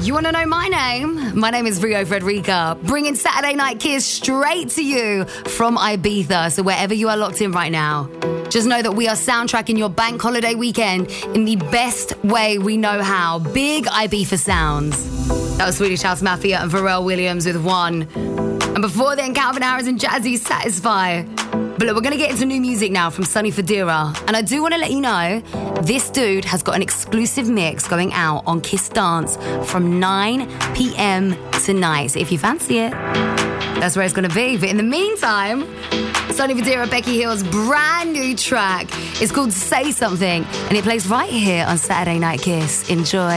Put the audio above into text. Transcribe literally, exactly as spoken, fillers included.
You want to know my name? My name is Rio Frederica, bringing Saturday Night Kiss straight to you from Ibiza. So wherever you are locked in right now, just know that we are soundtracking your bank holiday weekend in the best way we know how. Big Ibiza sounds. That was Swedish House Mafia and Pharrell Williams with One. And before then, Calvin Harris and Jazzy, Satisfy. But look, we're going to get into new music now from Sonny Fodera. And I do want to let you know, this dude has got an exclusive mix going out on Kiss Dance from nine p.m. tonight. So if you fancy it, that's where it's going to be. But in the meantime, Sonny Fodera, Becky Hill's brand new track is called Say Something. And it plays right here on Saturday Night Kiss. Enjoy.